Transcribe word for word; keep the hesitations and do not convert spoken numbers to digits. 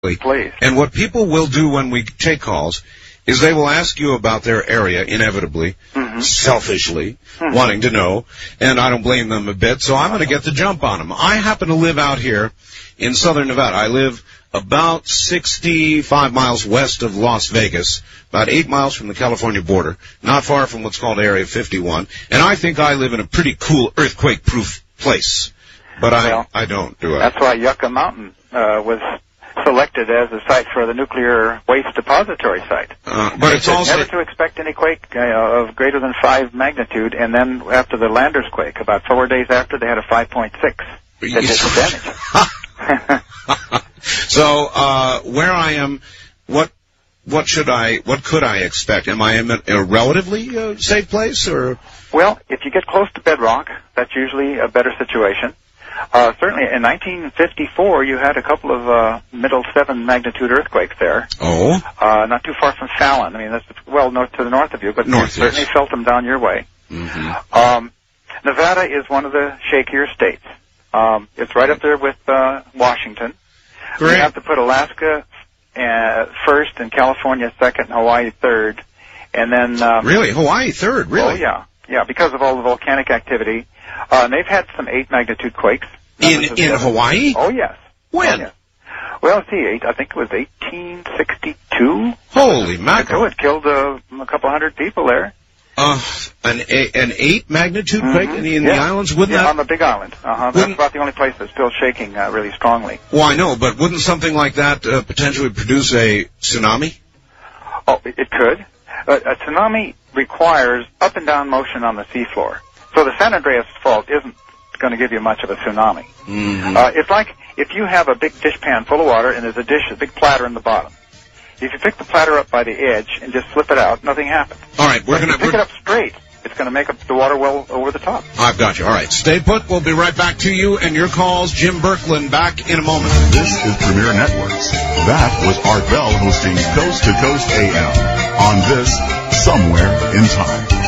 Please. And what people will do when we take calls is they will ask you about their area, inevitably, mm-hmm. selfishly, mm-hmm. wanting to know, and I don't blame them a bit, so I'm going to get the jump on them. I happen to live out here in southern Nevada. I live about sixty-five miles west of Las Vegas, about eight miles from the California border, not far from what's called Area fifty-one, and I think I live in a pretty cool earthquake-proof place, but I, well, I don't do it. That's why Yucca Mountain uh, was selected as a site for the nuclear waste depository site. Uh, but it's also never to expect any quake uh, of greater than five magnitude, and then after the Landers quake, about four days after, they had a five point six that hit the damage. So, uh, where I am, what, what should I, what could I expect? Am I in a, a relatively uh, safe place, or? Well, if you get close to bedrock, that's usually a better situation. Uh, certainly, in nineteen fifty-four, you had a couple of uh, middle seven magnitude earthquakes there. Oh. Uh, not too far from Fallon. I mean, that's well north to the north of you, but north, you certainly yes. felt them down your way. Mm-hmm. Um, Nevada is one of the shakier states. Um, it's right up there with uh, Washington. Great. You have to put Alaska uh, first, and California second, and Hawaii third, and then um, really Hawaii third, really? Oh yeah, yeah, because of all the volcanic activity. Uh, and they've had some eight magnitude quakes. In in seven. Hawaii? Oh yes. When? Oh, yes. Well, let's see, eight. I think it was eighteen sixty-two. Holy mackerel! So it killed uh, a couple hundred people there. Uh, an a, an eight magnitude quake mm-hmm. in, the, in yeah. the islands? Wouldn't yeah, that? on the Big Island. Uh-huh. That's about the only place that's still shaking uh, really strongly. Well, I know, but wouldn't something like that uh, potentially produce a tsunami? Oh, it could. Uh, a tsunami requires up and down motion on the seafloor. So the San Andreas Fault isn't going to give you much of a tsunami. Mm-hmm. Uh, it's like if you have a big dishpan full of water and there's a dish, a big platter in the bottom. If you pick the platter up by the edge and just flip it out, nothing happens. All right, we're going to pick it up straight. It's going to make up the water well over the top. I've got you. All right, stay put. We'll be right back to you and your calls. Jim Birkeland back in a moment. This is Premier Networks. That was Art Bell hosting Coast to Coast A M on this Somewhere in Time.